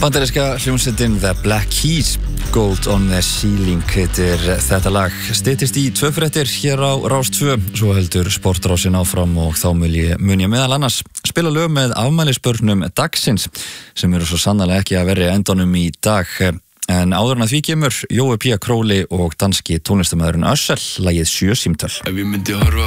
Bandaríska hljómsveitin The Black Keys, Gold on the Ceiling heitir þetta lag. Styttist í 2 fréttir hér á Rás 2, svo heldur sportrásin áfram og þá mun ég meðal annars spila lög með afmælisbörnum dagsins sem eru svo sannarlega ekki að verri endunum í dag. En áður en að því kemur Jói P. Króli og danski tónlistarmaðurinn Össel, lagið 7 símtöl. Ef ég myndi horfa